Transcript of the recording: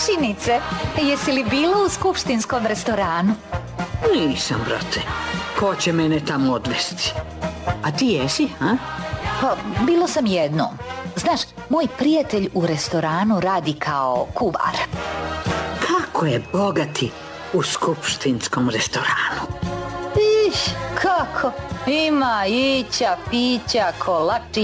Komšinice, jesi li bila u skupštinskom restoranu? Nisam, brate. Ko će mene tamo odvesti? A ti jesi, a? Pa, bilo sam jednom. Znaš, moj prijatelj u restoranu radi kao kuvar. Kako je bogati u skupštinskom restoranu? Kako? Ima ića, pića, kolači.